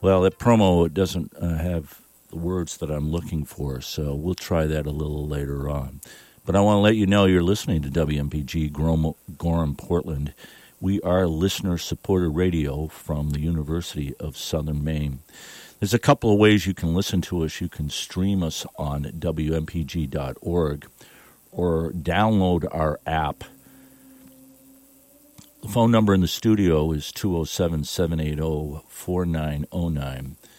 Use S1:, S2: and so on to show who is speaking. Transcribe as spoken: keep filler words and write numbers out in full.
S1: Well, that promo doesn't uh, have the words that I'm looking for, so we'll try that a little later on. But I want to let you know you're listening to W M P G Gorham, Gorham Portland. We are listener-supported radio from the University of Southern Maine. There's a couple of ways you can listen to us. You can stream us on W M P G dot org or download our app. The phone number in the studio is two oh seven, seven eight zero, four nine zero nine.